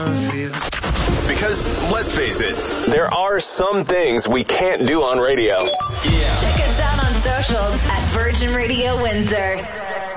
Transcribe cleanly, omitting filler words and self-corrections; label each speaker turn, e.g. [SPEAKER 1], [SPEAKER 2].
[SPEAKER 1] Because, let's face it, there are some things we can't do on radio.
[SPEAKER 2] Check us out on socials at Virgin Radio Windsor.